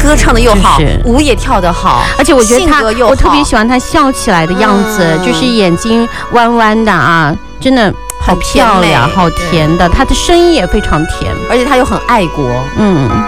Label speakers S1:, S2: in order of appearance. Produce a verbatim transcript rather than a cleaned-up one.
S1: 歌唱的又好，
S2: 就是
S1: 舞也跳得好，
S2: 而且我觉得他
S1: 性格又好
S2: 我特别喜欢他笑起来的样子，
S1: 嗯
S2: 就是眼睛弯弯的啊，真的好漂亮，好甜的，他的声音也非常甜，
S1: 而且他又很爱国。
S2: 嗯。